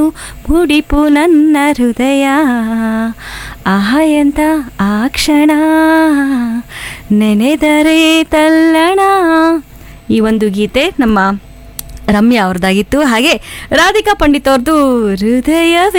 ಮುಡಿಪು ನನ್ನ ಹೃದಯ ಆಹ ಎಂತ ಆ ಕ್ಷಣ ನೆನೆದರೆ ತಲ್ಲಣ. ಈ ಒಂದು ಗೀತೆ ನಮ್ಮ ರಮ್ಯಾ ಅವ್ರದ್ದಾಗಿತ್ತು. ಹಾಗೆ ರಾಧಿಕಾ ಪಂಡಿತ್ ಅವ್ರದ್ದು ಹೃದಯವೇ